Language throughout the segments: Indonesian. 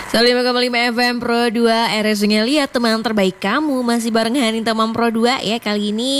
105,5 FM Pro 2 RSU-nya lihat teman terbaik kamu. Masih bareng Hanin teman Pro 2 ya. Kali ini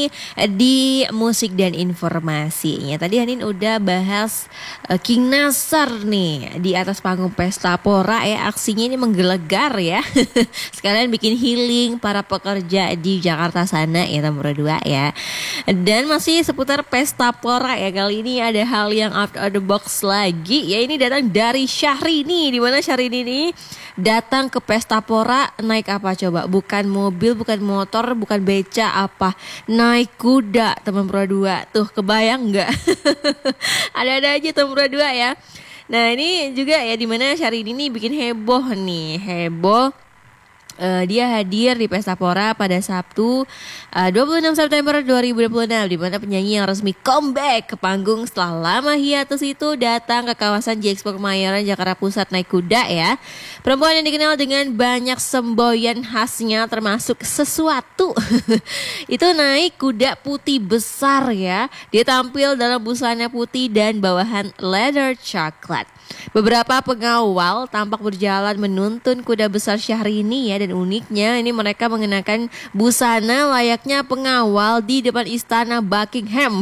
di musik dan informasinya. Tadi Hanin udah bahas King Nasar nih di atas panggung Pesta Pora ya. Aksinya ini menggelegar ya. Sekalian bikin healing para pekerja di Jakarta sana ya teman Pro 2 ya. Dan masih seputar Pesta Pora ya. Kali ini ada hal yang out of the box lagi ya. Ini datang dari Syahrini. Di mana Syahrini ini datang ke Pesta Pora naik apa coba? Bukan mobil, bukan motor, bukan beca, apa? Naik kuda teman Pro 2. Tuh kebayang nggak? Ada-ada aja teman Pro 2 ya. Nah ini juga ya dimana Syahrini ini bikin heboh nih. Heboh. Dia hadir di Pesta Pora pada Sabtu 26 September 2026 di mana penyanyi yang resmi comeback ke panggung setelah lama hiatus itu datang ke kawasan J-Expo Kemayoran Jakarta Pusat naik kuda ya. Perempuan yang dikenal dengan banyak semboyan khasnya termasuk sesuatu itu naik kuda putih besar ya. Dia tampil dalam busana putih dan bawahan leather coklat. Beberapa pengawal tampak berjalan menuntun kuda besar Syahrini ya, dan uniknya ini mereka mengenakan busana layaknya pengawal di depan istana Buckingham.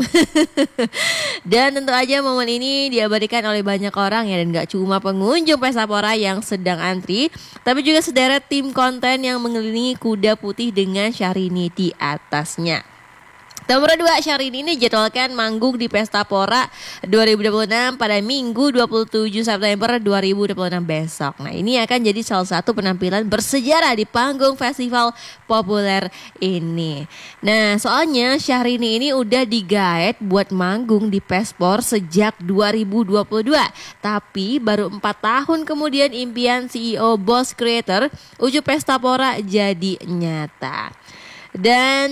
Dan tentu aja momen ini diabadikan oleh banyak orang ya, dan gak cuma pengunjung Pesta Pora yang sedang antri, tapi juga sederet tim konten yang mengelilingi kuda putih dengan Syahrini di atasnya. Nomor 2, Syahrini ini jadwalkan manggung di Pesta Pora 2026 pada Minggu 27 September 2026 besok. Nah ini akan jadi salah satu penampilan bersejarah di panggung festival populer ini. Nah soalnya Syahrini ini udah digaet buat manggung di Pespor sejak 2022. Tapi baru 4 tahun kemudian impian CEO Boss Creator Ucup Pesta Pora jadi nyata. Dan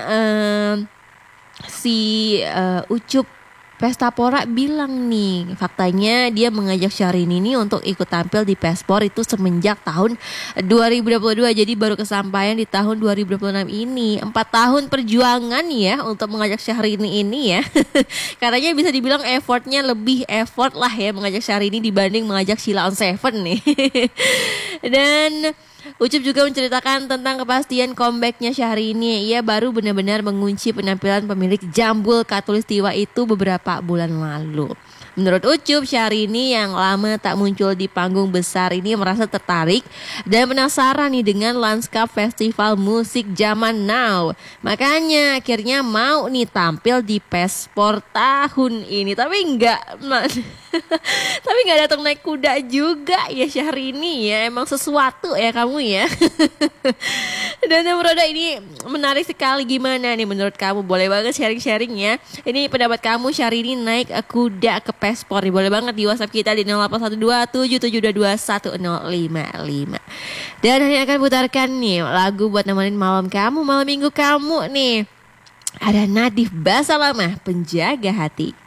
Ucup Pesta Pora bilang nih, faktanya dia mengajak Syahrini ini untuk ikut tampil di Pespor itu semenjak tahun 2022. Jadi baru kesampaian di tahun 2026 ini. 4 tahun perjuangan ya untuk mengajak Syahrini ini ya. Katanya bisa dibilang effortnya lebih effort lah ya mengajak Syahrini dibanding mengajak Sheila on 7 nih. Dan Ucup juga menceritakan tentang kepastian comebacknya Syahrini. Ia baru benar-benar mengunci penampilan pemilik Jambul Khatulistiwa itu beberapa bulan lalu. Menurut Ucup, Syahrini yang lama tak muncul di panggung besar ini merasa tertarik dan penasaran nih dengan lanskap festival musik zaman now. Makanya akhirnya mau nih tampil di Pespor tahun ini. Tapi enggak datang naik kuda juga ya Syahrini ya. Emang sesuatu ya kamu ya. Dan nomor 2 ini menarik sekali. Gimana nih menurut kamu? Boleh banget sharing-sharing ya. Ini pendapat kamu Syahrini naik kuda ke Pespor. Boleh banget di WhatsApp kita di 081277221055. Dan hari akan putarkan nih lagu buat nemenin malam kamu, malam minggu kamu nih. Ada Nadif Basalamah, Penjaga Hati.